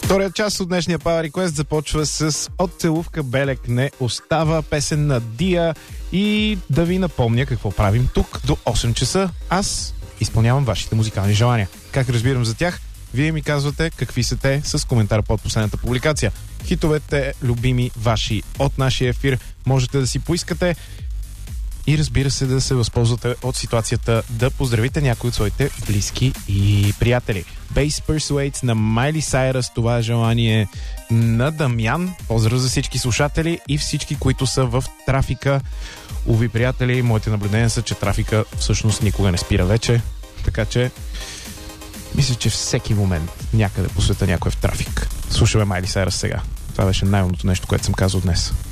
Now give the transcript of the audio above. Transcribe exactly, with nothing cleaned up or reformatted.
Вторият част от днешния Power Request започва с От целувка белек не остава, песен на Дия, и да ви напомня какво правим тук до осем часа. Аз изпълнявам вашите музикални желания. Как разбирам за тях? Вие ми казвате какви са те с коментар под последната публикация. Хитовете, любими ваши от нашия ефир, можете да си поискате и разбира се да се възползвате от ситуацията да поздравите някои от своите близки и приятели. Base Persuades на Майли Сайръс, това е желание на Дамян. Поздрав за всички слушатели и всички, които са в трафика. Уви, приятели, моите наблюдения са, че трафика всъщност никога не спира вече, така че мисля, че всеки момент някъде по света някой е в трафик. Слушаме Майли Сайръс сега. Това беше най-умното нещо, което съм казал днес.